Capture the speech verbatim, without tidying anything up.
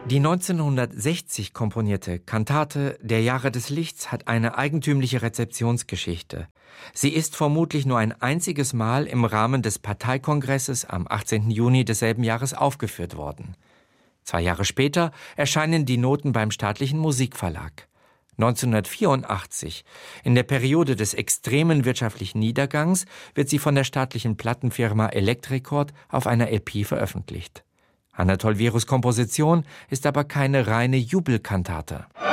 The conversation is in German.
Die neunzehnhundertsechzig komponierte Kantate Der Jahre des Lichts hat eine eigentümliche Rezeptionsgeschichte. Sie ist vermutlich nur ein einziges Mal im Rahmen des Parteikongresses am achtzehnten Juni desselben Jahres aufgeführt worden. Zwei Jahre später erscheinen die Noten beim Staatlichen Musikverlag. neunzehnhundertvierundachtzig, in der Periode des extremen wirtschaftlichen Niedergangs, wird sie von der staatlichen Plattenfirma Electricord auf einer L P veröffentlicht. Anatol Wierus' Komposition ist aber keine reine Jubelkantate.